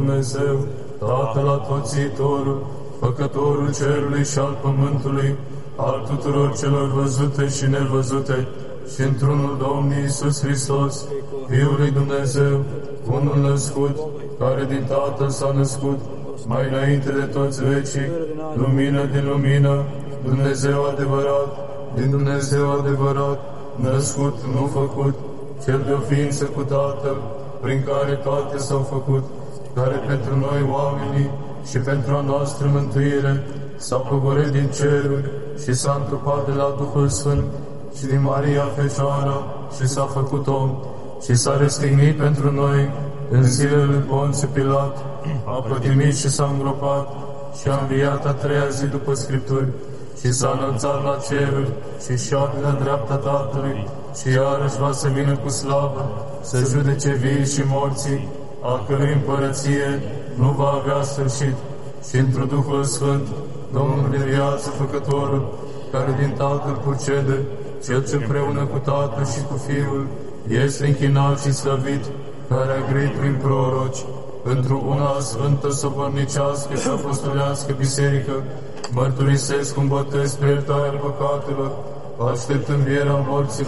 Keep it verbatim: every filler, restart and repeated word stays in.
Dumnezeu, Tatăl Atotțitorul, Făcătorul cerului și al pământului, al tuturor celor văzute și nevăzute, și într-unul Domnul Iisus Hristos, Fiul lui Dumnezeu, unul născut, care din Tatăl s-a născut, mai înainte de toți vecii, lumină din lumină, Dumnezeu adevărat, din Dumnezeu adevărat, născut, nu făcut, cel de o ființă cu Tatăl, prin care toate s-au făcut, care pentru noi oamenii și pentru a noastră mântuire s-a pogorât din ceruri și s-a întrupat de la Duhul Sfânt și din Maria Fecioara și s-a făcut om și s-a răstignit pentru noi în zilele lui Ponțiu Pilat, a pătimit și s-a îngropat și a înviat a treia zi după Scripturi și s-a înălțat la ceruri și șade la dreapta Tatălui și iarăși va să vină cu slavă să judece vii și morții, a cărui împărăție nu va avea sfârșit, și într-un Duhul Sfânt, Domnul de viață, Făcătorul, care din Tatăl procede, Cel ce împreună cu Tatăl și cu Fiul este închinat și slăvit, care a grăit prin proroci, pentru una sfântă, săvârnicească și apostolească biserică, mărturisesc un botez pe iertarea păcatelor, aștept învierea morții